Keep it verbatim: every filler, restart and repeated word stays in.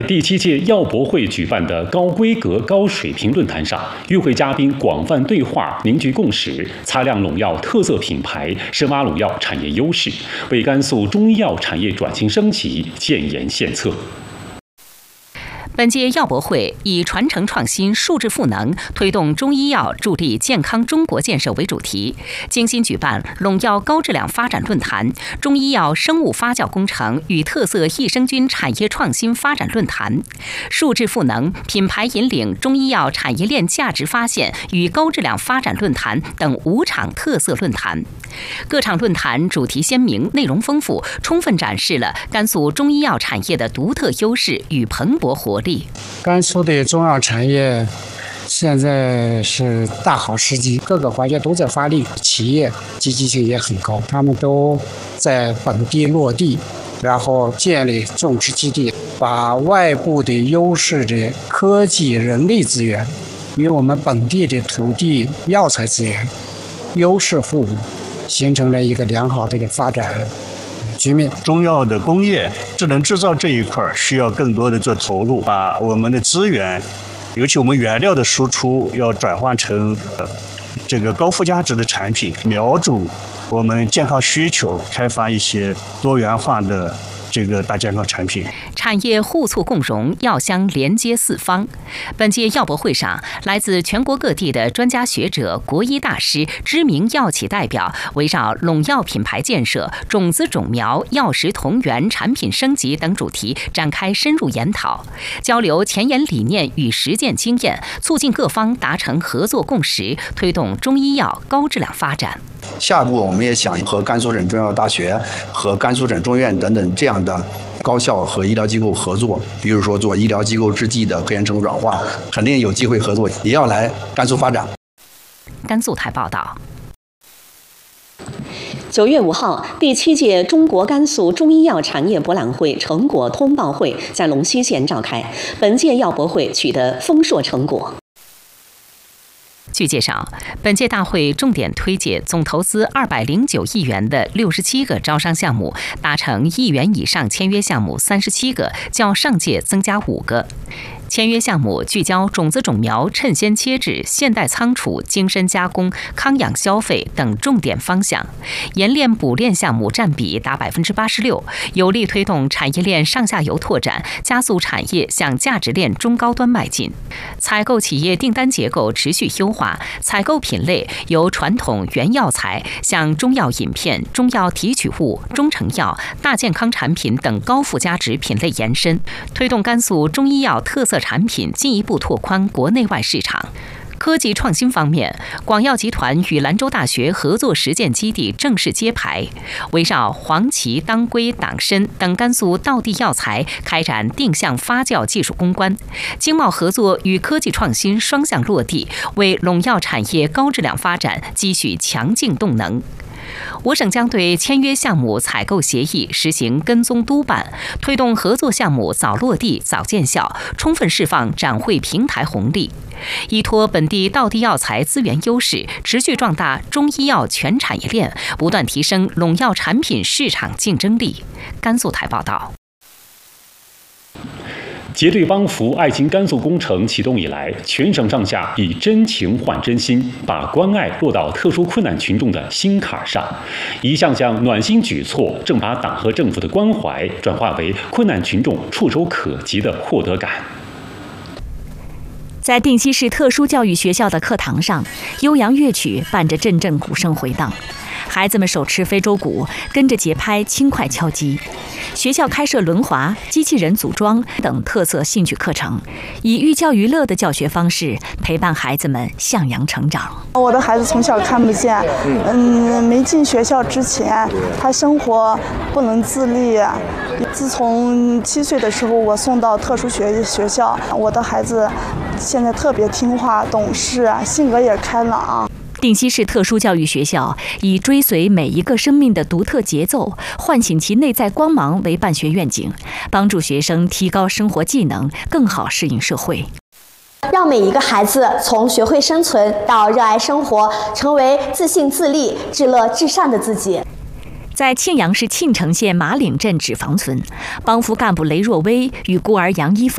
第七届药博会举办的高规格、高水平论坛上，与会嘉宾广泛对话，凝聚共识，擦亮陇药特色品牌，深挖陇药产业优势，为甘肃中医药产业转型升级建言献策。 本届药博会以传承创新、数字赋能，推动中医药助力健康中国建设为主题，精心举办陇药高质量发展论坛、中医药生物发酵工程与特色益生菌产业创新发展论坛、数字赋能、品牌引领中医药产业链价值发现与高质量发展论坛等五场特色论坛。各场论坛主题鲜明，内容丰富，充分展示了甘肃中医药产业的独特优势与蓬勃活力。 甘肃的中药产业现在是大好时机，各个环节都在发力，企业积极性也很高，他们都在本地落地，然后建立种植基地，把外部的优势的科技人力资源与我们本地的土地药材资源优势互补，形成了一个良好的一个发展局面。 中药的工业、智能制造这一块需要更多的做投入，把我们的资源，尤其我们原料的输出要转换成这个高附加值的产品，瞄准我们健康需求，开发一些多元化的这个大健康产品。 产业互促共荣，药香连接四方。本届药博会上，来自全国各地的专家学者、国医大师、知名药企代表，围绕陇药品牌建设、种子种苗、药食同源、产品升级等主题展开深入研讨，交流前沿理念与实践经验，促进各方达成合作共识，推动中医药高质量发展。 下一步，我们也想和甘肃省中药大学和甘肃省中医院等等这样的高校和医疗机构合作，比如说做医疗机构制剂的科研成果转化，肯定有机会合作，也要来甘肃发展。 甘肃台报道。 九月五号，第七届中国甘肃中医药产业博览会成果通报会在龙溪县召开，本届药博会取得丰硕成果。 据介绍，本届大会重点推介总投资二百零九亿元的六十七个招商项目，达成亿元以上签约项目三十七个，较上届增加五个。签约项目聚焦种子种苗、趁鲜切制、现代仓储、精深加工、康养消费等重点方向，冶炼补炼项目占比达百分之八十六，有力推动产业链上下游拓展，加速产业向价值链中高端迈进。采购企业订单结构持续优化，采购品类由传统原药材向中药饮片、中药提取物、中成药、大健康产品等高附加值品类延伸，推动甘肃中医药特色产品进一步拓宽国内外市场。科技创新方面，广药集团与兰州大学合作实践基地正式揭牌，围绕黄芪、当归、党参等甘肃道地药材开展定向发酵技术攻关，经贸合作与科技创新双向落地，为陇药产业高质量发展积蓄强劲动能。我省将对签约项目采购协议实行跟踪督办，推动合作项目早落地、早见效，充分释放展会平台红利，依托本地道地药材资源优势，持续壮大中医药全产业链，不断提升陇药产品市场竞争力。甘肃台报道。 结对帮扶爱情甘肃工程启动以来，全省上下以真情换真心，把关爱落到特殊困难群众的心坎上。一项项暖心举措，正把党和政府的关怀转化为困难群众触手可及的获得感。 在定西市特殊教育学校的课堂上，悠扬乐曲伴着阵阵鼓声回荡，孩子们手持非洲鼓，跟着节拍轻快敲击。学校开设轮滑、机器人组装等特色兴趣课程，以寓教于乐的教学方式陪伴孩子们向阳成长。 我的孩子从小看不见，嗯，没进学校之前，他生活不能自立。自从七岁的时候，我送到特殊学学校，我的孩子现在特别听话、懂事，性格也开朗。 定西市特殊教育学校以追随每一个生命的独特节奏，唤醒其内在光芒为办学愿景，帮助学生提高生活技能，更好适应社会。 让每一个孩子从学会生存到热爱生活，成为自信自立、至乐至善的自己。 在庆阳市庆城县马岭镇纸坊村，帮扶干部雷若薇与孤儿杨一凡